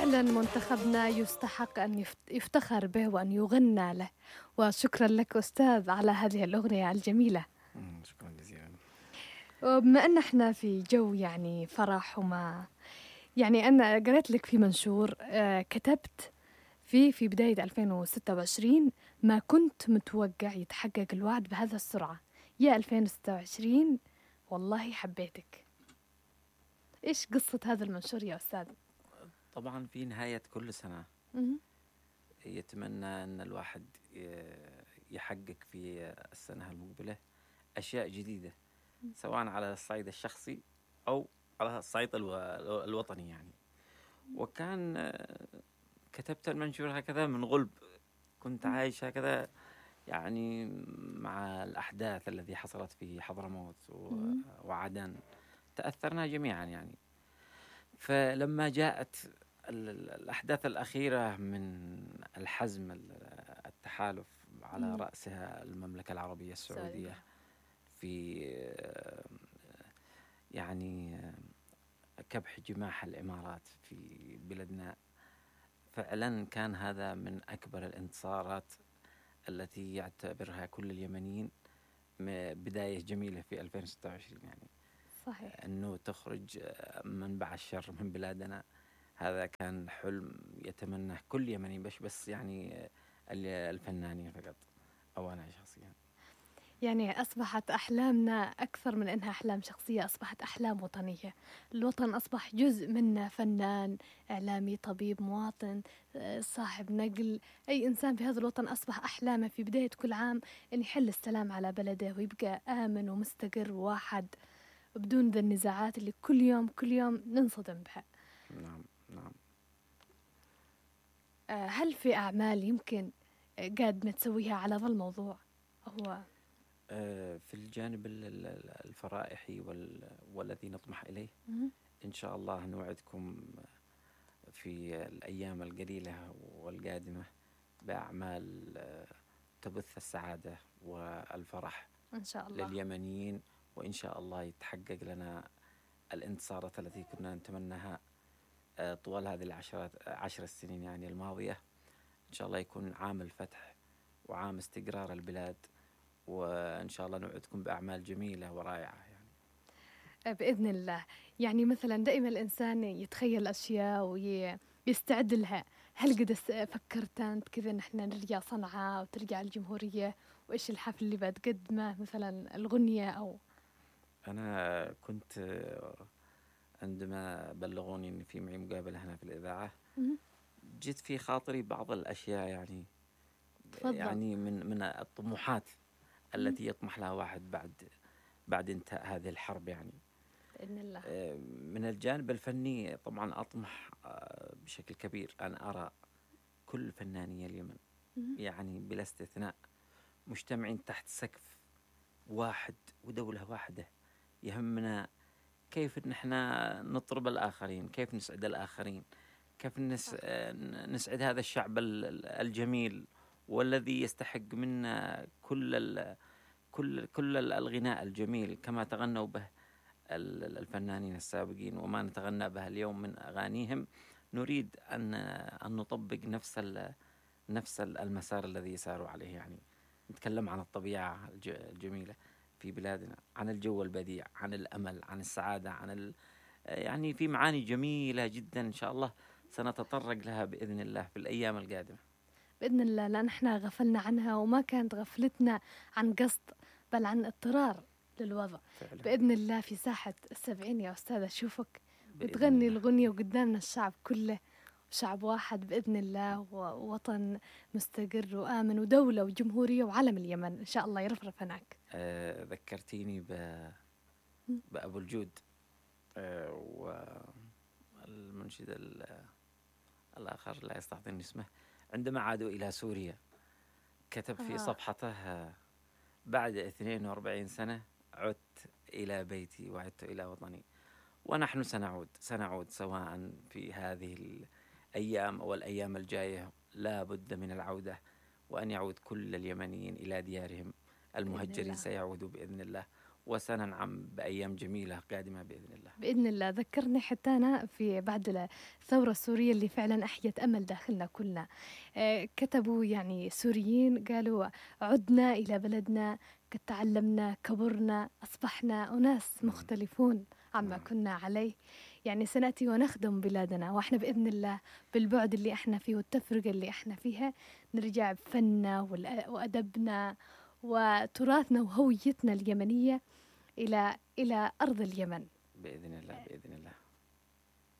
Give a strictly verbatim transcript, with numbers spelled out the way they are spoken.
فعلا منتخبنا يستحق أن يفت- يفتخر به وأن يغنى له. وشكرا لك أستاذ على هذه الأغنية الجميلة. مم، شكرا جزيلا. وبما أن احنا في جو يعني فرح وما يعني أنا قرأت لك في منشور آه، كتبت فيه في بداية ألفين وستة وعشرين: ما كنت متوقع يتحقق الوعد بهذا السرعة، يا ألفين وستة وعشرين والله حبيتك. إيش قصة هذا المنشور يا أستاذ؟ طبعا في نهاية كل سنة مهم. يتمنى أن الواحد ي- يحقق في السنة المقبلة أشياء جديدة، سواء على الصعيد الشخصي أو على الصعيد الو- الوطني يعني. وكان آه، كتبت المنشور هكذا من غلب، كنت عايش هكذا يعني مع الأحداث التي حصلت في حضرموت و- مهم. وعدن، تأثرنا جميعا يعني. فلما جاءت ال- ال- الأحداث الأخيرة من الحزم ال- التحالف على مم. رأسها المملكة العربية السعودية سعودية. في آه، يعني آه، كبح جماح الإمارات في بلدنا، فعلا كان هذا من أكبر الانتصارات التي يعتبرها كل اليمنيين م- بداية جميلة في ألفين وستة وعشرين يعني. صحيح. أنه تخرج آه، منبع الشر من بلادنا، هذا كان حلم يتمناه كل يمني، بس بس يعني آه، ال- الفنانين فقط أو أنا شخصيا. يعني أصبحت أحلامنا أكثر من أنها أحلام شخصية، أصبحت أحلام وطنية. الوطن أصبح جزء منا، فنان، إعلامي، طبيب، مواطن، آه، صاحب نقل، أي إنسان في هذا الوطن أصبح أحلامه في بداية كل عام أن يحل السلام على بلده ويبقى آمن ومستقر وواحد بدون ذا النزاعات اللي كل يوم كل يوم ننصدم بها. نعم نعم. آه، هل في أعمال يمكن آه، قادنا تسويها على ذا الموضوع؟ هو آه، في الجانب ال- ال- الفرائحي وال- والذي نطمح إليه، مهم. إن شاء الله نوعدكم في الأيام القليلة والقادمة بأعمال آه، تبث السعادة والفرح إن شاء الله. لليمنيين، وإن شاء الله يتحقق لنا الانتصارات التي كنا نتمناها آه، طوال هذه العشرات عشر السنين يعني الماضية. إن شاء الله يكون عام الفتح وعام استقرار البلاد، وإن شاء الله نوعدكم بأعمال جميلة ورائعة يعني. بإذن الله. يعني مثلا دائما الإنسان يتخيل أشياء ويستعد لها. هل قد است- فكرت أنت كذا نحن نرجع صنعاء وترجع الجمهورية، وإيش الحفل اللي بتقدمه، مثلا الغنية أو أنا كنت آه، عندما بلغوني أن في معي مقابلة هنا في الإذاعة، مهم. جيت في خاطري بعض الأشياء يعني، تفضل. يعني من من الطموحات مهم. التي يطمح لها واحد بعد بعد انتهاء هذه الحرب يعني. بإذن الله. آه، من الجانب الفني طبعا أطمح آه، بشكل كبير أن أرى كل فناني اليمن مهم. يعني بلا استثناء مجتمعين تحت سقف واحد ودولة واحدة. يهمنا كيف نحن نطرب الآخرين، كيف نسعد الآخرين، كيف نس... صح. آه، نسعد هذا الشعب ال- ال- الجميل، والذي يستحق منا كل ال... كل كل ال- الغناء الجميل كما تغنوا به ال- ال- الفنانين السابقين، وما نتغنى به اليوم من أغانيهم. نريد أن أن نطبق نفس ال... نفس ال- المسار الذي ساروا عليه يعني. نتكلم عن الطبيعة الج- الجميلة في بلادنا، عن الجو البديع، عن الأمل، عن السعادة، عن ال... يعني في معاني جميلة جدا إن شاء الله سنتطرق لها بإذن الله في الأيام القادمة. بإذن الله، لأن احنا غفلنا عنها وما كانت غفلتنا عن قصد بل عن اضطرار للوضع. فعلا بإذن الله في ساحة السبعين يا أستاذ أشوفك بإذن وتغني الله. الغنية وقدامنا الشعب كله، شعب واحد بإذن الله، ووطن مستقر وآمن ودولة وجمهورية وعلم اليمن إن شاء الله يرفرف هناك. آه ذكرتيني ب... بأبو الجود، آه والمنشد ال- الآخر لا يستحضرني اسمه، عندما عادوا إلى سوريا كتب في آه. صفحته آه، بعد اثنين وأربعين سنة عدت إلى بيتي وعدت إلى وطني. ونحن سنعود سنعود سواء في هذه الأيام أو الأيام الجاية، لا بد من العودة، وأن يعود كل اليمنيين إلى ديارهم. بإذن المهجرين الله. سيعودوا بإذن الله، وسننعم بأيام جميلة قادمة بإذن الله. بإذن الله. ذكرني حتى أنا في بعد الثورة السورية اللي فعلا أحيت أمل داخلنا كلنا. آه، كتبوا يعني سوريين قالوا: عدنا إلى بلدنا، قد تعلمنا، كبرنا، أصبحنا أناس مم. مختلفون عما مم. كنا عليه. يعني سنأتي ونخدم بلادنا، وإحنا بإذن الله بالبعد اللي إحنا فيه والتفرقة اللي إحنا فيها نرجع بفننا والأ- وأدبنا وتراثنا وهويتنا اليمنية إلى إلى أرض اليمن. بإذن الله بإذن الله.